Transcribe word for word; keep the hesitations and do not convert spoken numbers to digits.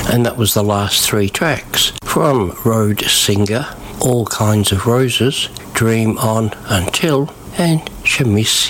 And that was the last three tracks from Road Singer, All Kinds of Roses, Dream On Until, and Je Miss